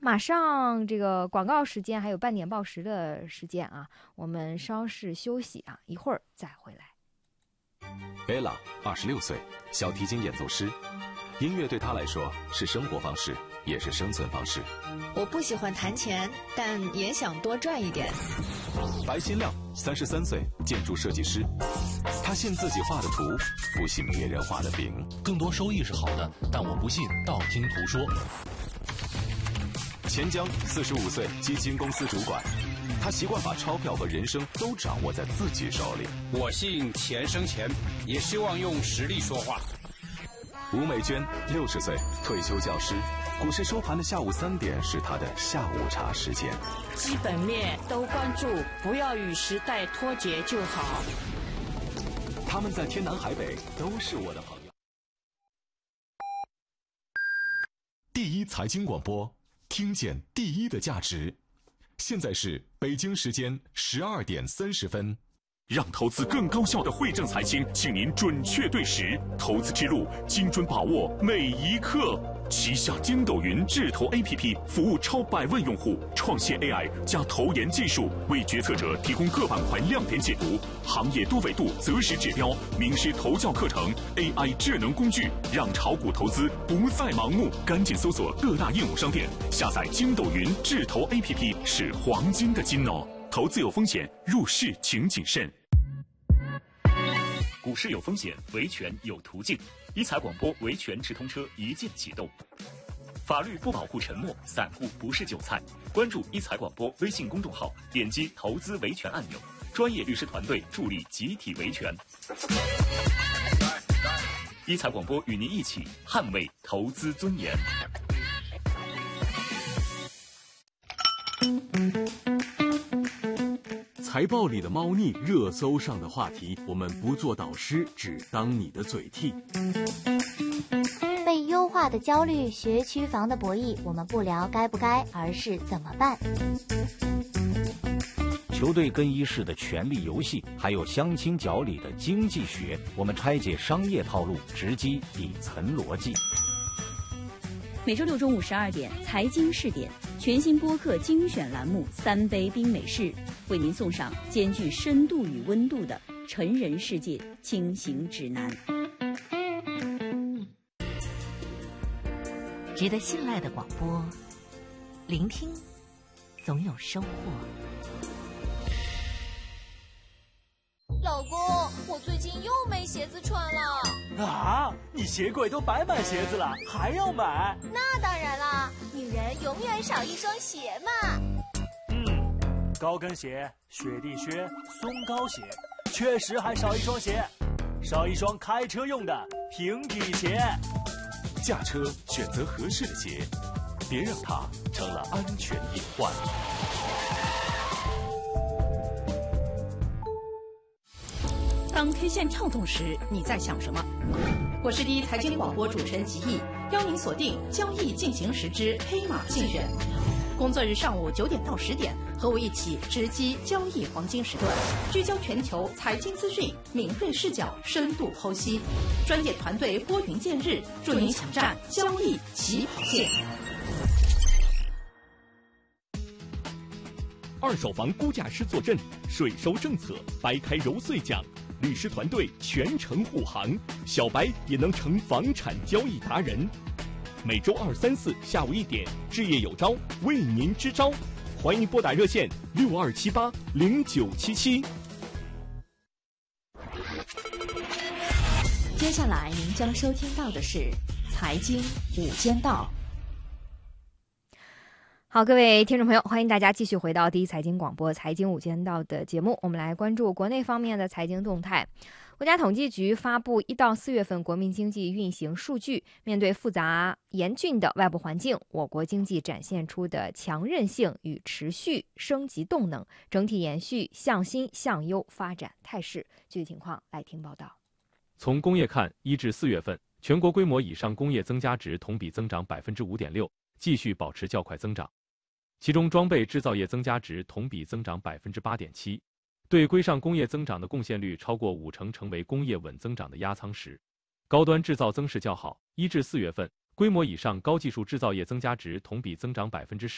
马上这个广告时间还有半点报时的时间啊，我们稍事休息啊，一会儿再回来。 Ella 26岁，小提琴演奏师。音乐对她来说是生活方式，也是生存方式。 我不喜欢弹钱，但也想多赚一点。 白新亮33岁，建筑设计师。他信自己画的图，不信别人画的饼。 更多收益是好的，但我不信道听途说。 钱江45岁，基金公司主管。他习惯把钞票和人生都掌握在自己手里。 我信钱生钱，也希望用实力说话。 吴美娟60岁，退休教师。股市收盘的下午3点是他的下午茶时间。 基本面都关注，不要与时代脱节就好。 他们在天南海北都是我的朋友。第一财经广播，听见第一的价值。现在是北京时间12点30分。 让投资更高效的汇正财经，请您准确对时，投资之路精准把握每一刻。旗下筋斗云智投 APP 服务超100万用户，创现 AI 加投研技术，为决策者提供各板块亮点解读、行业多维度择时指标、名师投教课程、AI 智能工具，让炒股投资不再盲目。赶紧搜索各大应用商店，下载筋斗云智投 APP， 是黄金的金哦。投资有风险，入市请谨慎。股市有风险，维权有途径。一财广播维权直通车一键启动。法律不保护沉默，散户不是韭菜。关注一财广播微信公众号，点击投资维权按钮，专业律师团队助力集体维权。一财广播与您一起捍卫投资尊严。 财报里的猫腻，热搜上的话题，我们不做导师，只当你的嘴替。 被优化的焦虑，学区房的博弈，我们不聊该不该，而是怎么办。 球队更衣室的权力游戏，还有相亲角里的经济学，我们拆解商业套路，直击底层逻辑。 每周六中午12点，财经试点全新播客精选栏目《3杯冰美式》，为您送上兼具深度与温度的成人世界轻行指南。 值得信赖的广播，聆听总有收获。 老公，我最近又没鞋子穿了。 啊，你鞋柜都摆满鞋子了，还要买？ 那当然啦，女人永远少一双鞋嘛。 高跟鞋、雪地靴、松糕鞋，确实还少一双鞋，少一双开车用的平底鞋。 驾车选择合适的鞋，别让它成了安全隐患。 当 K 线跳动时，你在想什么？我是第一财经广播主持人吉毅，邀您锁定交易进行时之黑马竞选。工作日上午9点到10点，和我一起直击交易黄金时段，聚焦全球财经资讯，敏锐视角，深度剖析，专业团队拨云见日，助您抢占交易起跑线。 二手房估价师坐镇，税收政策掰开揉碎讲，律师团队全程护航，小白也能成房产交易达人。每周2、3、4下午1点，置业有招，为您支招，欢迎拨打热线62780977。 接下来您将收听到的是财经午间道。 好，各位听众朋友，欢迎大家继续回到第一财经广播财经午间道的节目，我们来关注国内方面的财经动态。国家统计局发布1到4月份国民经济运行数据，面对复杂严峻的外部环境，我国经济展现出的强韧性与持续升级动能，整体延续向新向优发展态势。具体情况来听报道。 从工业看，1至4月份，全国规模以上工业增加值同比增长5.6%，继续保持较快增长。其中，装备制造业增加值同比增长8.7%。对规上工业增长的贡献率超过50%，成为工业稳增长的压舱石。高端制造增势较好，1至4月份，规模以上高技术制造业增加值同比增长10%，